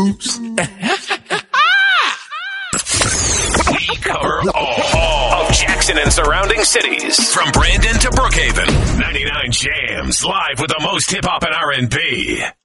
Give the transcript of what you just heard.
We cover all of Jackson and surrounding cities. From Brandon to Brookhaven. 99 Jams, live with the most hip-hop and R&B.